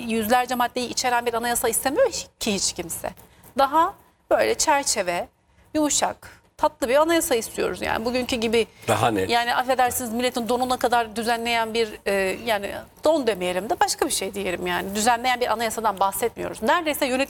yüzlerce maddeyi içeren bir anayasa istemiyor ki hiç kimse. Daha böyle çerçeve, yumuşak, tatlı bir anayasa istiyoruz yani. Bugünkü gibi Daha net. yani affedersiniz milletin donuna kadar düzenleyen bir yani don demeyelim de başka bir şey diyelim yani. Düzenleyen bir anayasadan bahsetmiyoruz. Neredeyse